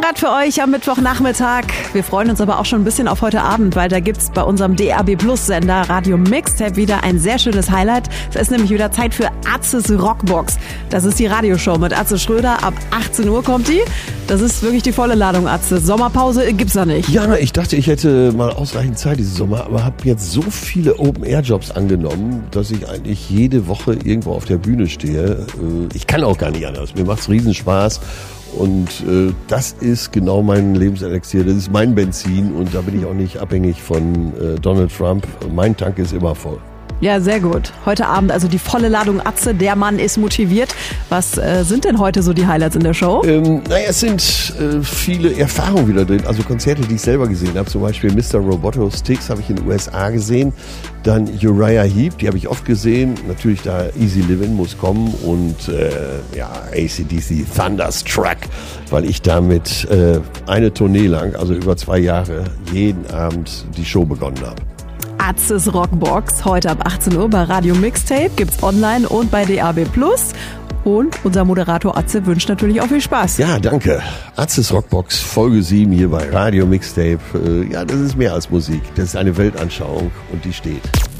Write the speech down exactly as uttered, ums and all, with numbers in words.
Wochenrad für euch am Mittwochnachmittag. Wir freuen uns aber auch schon ein bisschen auf heute Abend, weil da gibt's bei unserem D A B Plus Sender Radio Mixtape wieder ein sehr schönes Highlight. Es ist nämlich wieder Zeit für Atzes Rockbox. Das ist die Radioshow mit Atze Schröder. Ab achtzehn Uhr kommt die. Das ist wirklich die volle Ladung, Atze. Sommerpause gibt's da nicht. Ja, ich dachte, ich hätte mal ausreichend Zeit diesen Sommer, aber habe jetzt so viele Open-Air-Jobs angenommen, dass ich eigentlich jede Woche irgendwo auf der Bühne stehe. Ich kann auch gar nicht anders. Mir macht's riesen Spaß. Und äh, das ist genau mein Lebenselixier, das ist mein Benzin und da bin ich auch nicht abhängig von äh, Donald Trump. Mein Tank ist immer voll. Ja, sehr gut. Heute Abend also die volle Ladung Atze. Der Mann ist motiviert. Was äh, sind denn heute so die Highlights in der Show? Ähm, naja, es sind äh, viele Erfahrungen wieder drin. Also Konzerte, die ich selber gesehen habe. Zum Beispiel Mister Roboto Sticks habe ich in den U S A gesehen. Dann Uriah Heep, die habe ich oft gesehen. Natürlich da Easy Livin' muss kommen. Und äh, ja, A C D C Thunderstruck, weil ich damit äh, eine Tournee lang, also über zwei Jahre, jeden Abend die Show begonnen habe. Atzes Rockbox, heute ab achtzehn Uhr bei Radio Mixtape, gibt's online und bei D A B Plus. Und unser Moderator Atze wünscht natürlich auch viel Spaß. Ja, danke. Atzes Rockbox, Folge sieben hier bei Radio Mixtape. Ja, das ist mehr als Musik. Das ist eine Weltanschauung und die steht.